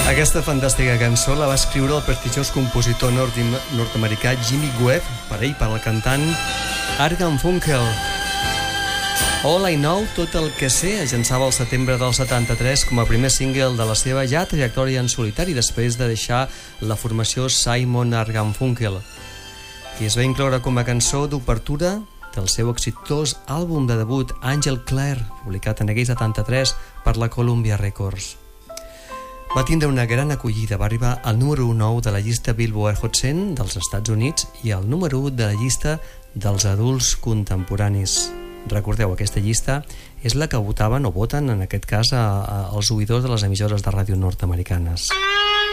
Aquesta fantàstica cançó la va escriure el prestigiós compositor nord-americà Jimmy Webb, per ell, per al cantant Art Garfunkel. All I Know, tot el que sé, es llançava al setembre del 73 com a primer single de la seva ja trajectòria en solitari després de deixar la formació Simon & Garfunkel, i es va incloure com a cançó d'obertura del seu exitós àlbum de debut Angel Clare, publicat en aquell 73 per la Columbia Records. Va tindre una gran acollida, va arribar al número 9 de la llista Billboard Hot 100 dels Estats Units i al número 1 de la llista dels adults contemporanis. Recordeu, aquesta llista és la que votaven o voten, en aquest cas, els oïdors de les emissores de ràdio nord-americanes.